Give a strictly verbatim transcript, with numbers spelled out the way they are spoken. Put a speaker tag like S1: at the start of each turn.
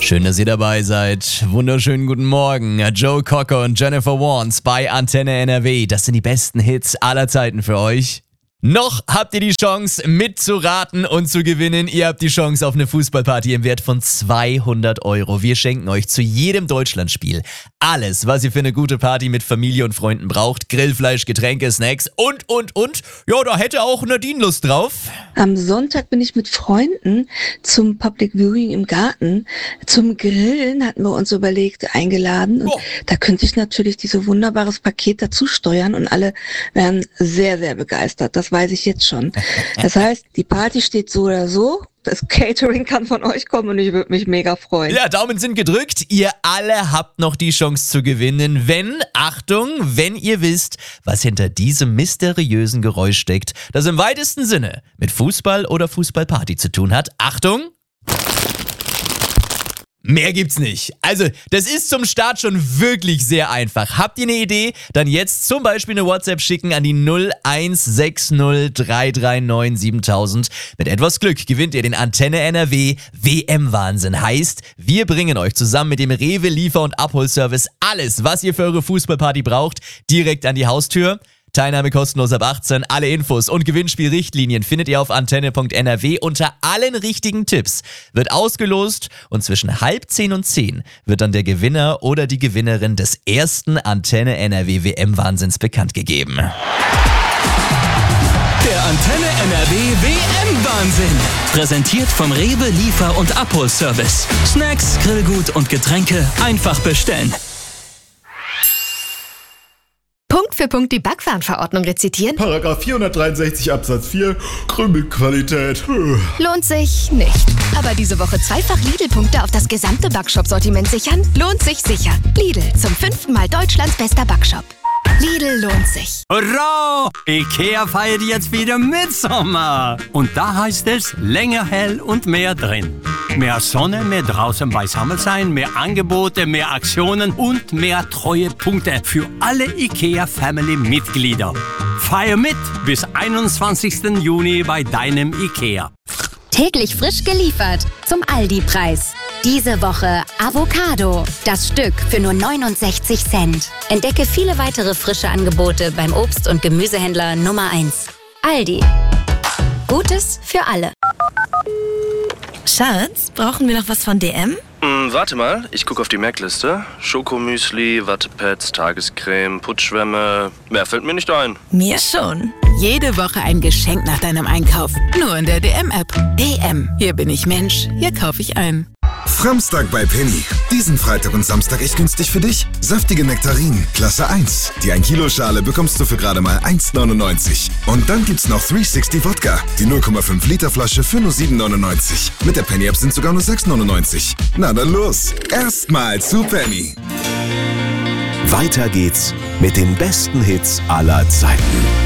S1: Schön, dass ihr dabei seid. Wunderschönen guten Morgen. Joe Cocker und Jennifer Warnes bei Antenne N R W. Das sind die besten Hits aller Zeiten für euch. Noch habt ihr die Chance mitzuraten und zu gewinnen. Ihr habt die Chance auf eine Fußballparty im Wert von zweihundert Euro. Wir schenken euch zu jedem Deutschlandspiel alles, was ihr für eine gute Party mit Familie und Freunden braucht. Grillfleisch, Getränke, Snacks und, und, und. Ja, da hätte auch Nadine Lust drauf.
S2: Am Sonntag bin ich mit Freunden zum Public Viewing im Garten. Zum Grillen hatten wir uns überlegt, eingeladen. Und
S1: oh.
S2: da könnte ich natürlich dieses wunderbares Paket dazu steuern und alle wären sehr, sehr begeistert. Das weiß ich jetzt schon. Das heißt, die Party steht so oder so. Das Catering kann von euch kommen und ich würde mich mega freuen.
S1: Ja, Daumen sind gedrückt. Ihr alle habt noch die Chance zu gewinnen, wenn, Achtung, wenn ihr wisst, was hinter diesem mysteriösen Geräusch steckt, das im weitesten Sinne mit Fußball oder Fußballparty zu tun hat. Achtung! Mehr gibt's nicht. Also, das ist zum Start schon wirklich sehr einfach. Habt ihr eine Idee? Dann jetzt zum Beispiel eine WhatsApp schicken an die null eins sechs null drei drei neun siebentausend. Mit etwas Glück gewinnt ihr den Antenne N R W W M-Wahnsinn. Heißt, wir bringen euch zusammen mit dem Rewe Liefer- und Abholservice alles, was ihr für eure Fußballparty braucht, direkt an die Haustür. Teilnahme kostenlos ab achtzehn. Alle Infos und Gewinnspielrichtlinien findet ihr auf antenne punkt n r w. Unter allen richtigen Tipps wird ausgelost und zwischen halb zehn und zehn wird dann der Gewinner oder die Gewinnerin des ersten Antenne N R W W M-Wahnsinns bekannt gegeben.
S3: Der Antenne N R W W M-Wahnsinn. Präsentiert vom Rewe Liefer- und Abholservice. Snacks, Grillgut und Getränke einfach bestellen.
S4: Punkt für Punkt die Backwarenverordnung rezitieren?
S5: Paragraph vierhundertdreiundsechzig Absatz vier, Krümelqualität.
S4: Lohnt sich nicht. Aber diese Woche zweifach Lidl-Punkte auf das gesamte Backshop-Sortiment sichern? Lohnt sich sicher. Lidl, zum fünften Mal Deutschlands bester Backshop. Lidl lohnt sich.
S6: Hurra! Ikea feiert jetzt wieder Mitsommer. Und da heißt es, länger hell und mehr drin. Mehr Sonne, mehr draußen beisammen sein, mehr Angebote, mehr Aktionen und mehr Treuepunkte für alle Ikea-Family-Mitglieder. Feier mit bis einundzwanzigsten Juni bei deinem Ikea.
S7: Täglich frisch geliefert zum Aldi-Preis. Diese Woche Avocado. Das Stück für nur neunundsechzig Cent. Entdecke viele weitere frische Angebote beim Obst- und Gemüsehändler Nummer eins. Aldi. Gutes für alle.
S8: Schatz, brauchen wir noch was von D M?
S9: Hm, warte mal, ich gucke auf die Merkliste. Schokomüsli, Wattepads, Tagescreme, Putzschwämme. Mehr fällt mir nicht ein.
S8: Mir schon. Jede Woche ein Geschenk nach deinem Einkauf. Nur in der D M-App. D M. Hier bin ich Mensch. Hier kaufe ich ein.
S10: Framstag bei Penny. Diesen Freitag und Samstag echt günstig für dich. Saftige Nektarinen, Klasse eins. Die ein Kilo Schale bekommst du für gerade mal eins neunundneunzig. Und dann gibt's noch dreihundertsechzig Wodka. Die null Komma fünf Liter Flasche für nur sieben neunundneunzig. Mit der Penny-App sind sogar nur sechs neunundneunzig. Na dann los. Erstmal zu Penny.
S11: Weiter geht's mit den besten Hits aller Zeiten.